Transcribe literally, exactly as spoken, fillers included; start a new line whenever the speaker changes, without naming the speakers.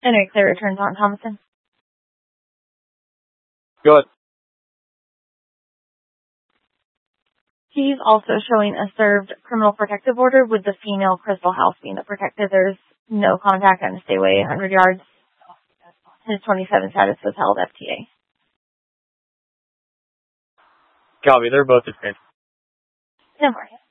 And a clear returns on Thomason.
Good.
He's also showing a served criminal protective order with the female Crystal House being the protected. There's no contact and stay away one hundred yards. His twenty-seven status was held F T A.
Copy, they're both detained.
No more.